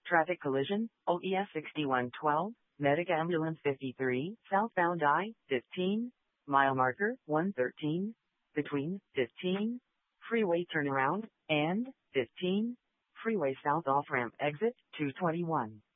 Traffic collision, OES 6112, Medic Ambulance 53, southbound I-15, mile marker 113, between 15, freeway turnaround, and 15, freeway south off-ramp exit 221.